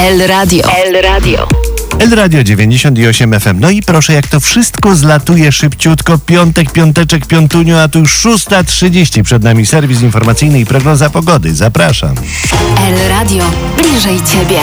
El Radio. El Radio. El Radio 98 FM. No i proszę, jak to wszystko zlatuje szybciutko. Piątek, piąteczek, piątunio, a tu już 6:30. Przed nami serwis informacyjny i prognoza pogody. Zapraszam. El Radio. Bliżej Ciebie.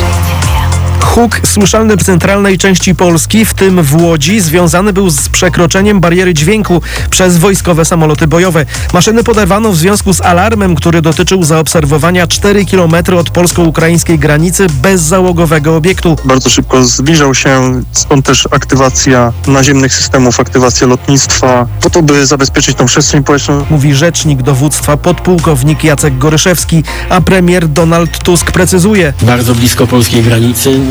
Huk słyszalny w centralnej części Polski, w tym w Łodzi, związany był z przekroczeniem bariery dźwięku przez wojskowe samoloty bojowe. Maszyny poderwano w związku z alarmem, który dotyczył zaobserwowania 4 km od polsko-ukraińskiej granicy bezzałogowego obiektu. Bardzo szybko zbliżał się, stąd też aktywacja naziemnych systemów, aktywacja lotnictwa, po to, by zabezpieczyć tą przestrzeń powietrzną. Mówi rzecznik dowództwa podpułkownik Jacek Goryszewski, a premier Donald Tusk precyzuje. Bardzo blisko polskiej granicy,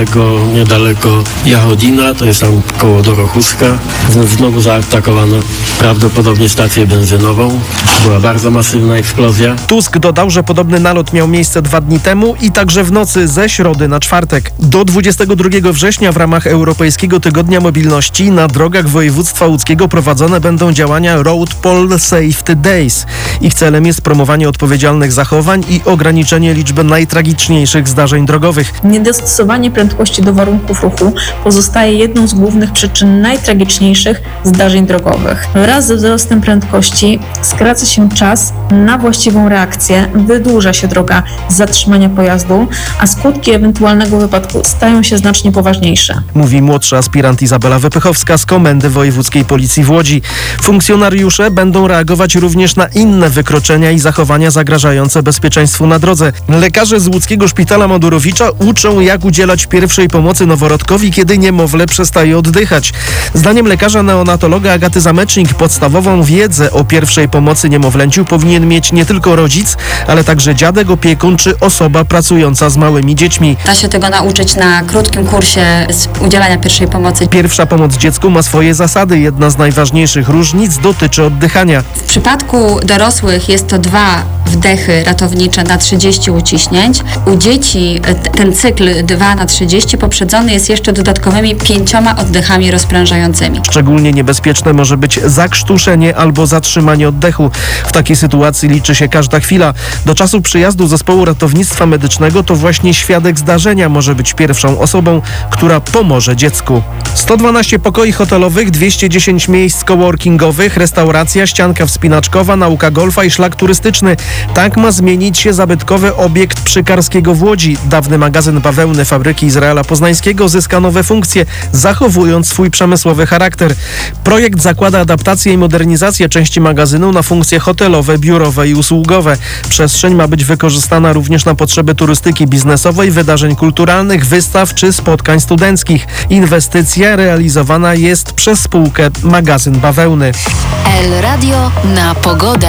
niedaleko Jachodina, to jest tam koło Dorochuska. Znowu zaatakowano prawdopodobnie stację benzynową. Była bardzo masywna eksplozja. Tusk dodał, że podobny nalot miał miejsce 2 dni temu i także w nocy ze środy na czwartek. Do 22 września w ramach Europejskiego Tygodnia Mobilności na drogach województwa łódzkiego prowadzone będą działania Road Pole Safety Days. Ich celem jest promowanie odpowiedzialnych zachowań i ograniczenie liczby najtragiczniejszych zdarzeń drogowych. Niedostosowanie prędkości do warunków ruchu pozostaje jedną z głównych przyczyn najtragiczniejszych zdarzeń drogowych. Wraz ze wzrostem prędkości skraca się czas na właściwą reakcję, wydłuża się droga zatrzymania pojazdu, a skutki ewentualnego wypadku stają się znacznie poważniejsze. Mówi młodsza aspirant Izabela Wypychowska z Komendy Wojewódzkiej Policji w Łodzi. Funkcjonariusze będą reagować również na inne wykroczenia i zachowania zagrażające bezpieczeństwu na drodze. Lekarze z łódzkiego szpitala Madurowicza uczą, jak udzielać pierwszej pomocy noworodkowi, kiedy niemowlę przestaje oddychać. Zdaniem lekarza neonatologa Agaty Zamecznik podstawową wiedzę o pierwszej pomocy niemowlęciu powinien mieć nie tylko rodzic, ale także dziadek, opiekun czy osoba pracująca z małymi dziećmi. Da się tego nauczyć na krótkim kursie z udzielania pierwszej pomocy. Pierwsza pomoc dziecku ma swoje zasady. Jedna z najważniejszych różnic dotyczy oddychania. W przypadku dorosłych jest to 2 wdechy ratownicze na 30 uciśnięć. U dzieci ten cykl 2 na 30 poprzedzony jest jeszcze dodatkowymi 5 oddechami rozprężającymi. Szczególnie niebezpieczne może być zakrztuszenie albo zatrzymanie oddechu. W takiej sytuacji liczy się każda chwila. Do czasu przyjazdu zespołu ratownictwa medycznego to właśnie świadek zdarzenia może być pierwszą osobą, która pomoże dziecku. 112 pokoi hotelowych, 210 miejsc coworkingowych, restauracja, ścianka wspinaczkowa, nauka golfa i szlak turystyczny. Tak ma zmienić się zabytkowy obiekt Przykarskiego w Łodzi. Dawny magazyn bawełny fabryki Izraela Poznańskiego zyska nowe funkcje, zachowując swój przemysłowy charakter. Projekt zakłada adaptację i modernizację części magazynu na funkcje hotelowe, biurowe i usługowe. Przestrzeń ma być wykorzystana również na potrzeby turystyki biznesowej, wydarzeń kulturalnych, wystaw czy spotkań studenckich. Inwestycja realizowana jest przez spółkę Magazyn Bawełny. El Radio na pogodę.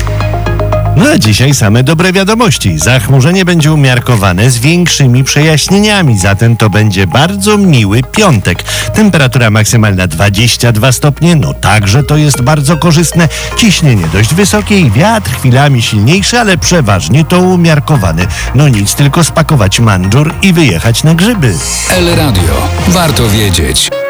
No a dzisiaj same dobre wiadomości. Zachmurzenie będzie umiarkowane z większymi przejaśnieniami, zatem to będzie bardzo miły piątek. Temperatura maksymalna 22 stopnie, no także to jest bardzo korzystne. Ciśnienie dość wysokie i wiatr chwilami silniejszy, ale przeważnie to umiarkowany. No nic, tylko spakować mandżur i wyjechać na grzyby. El Radio. Warto wiedzieć.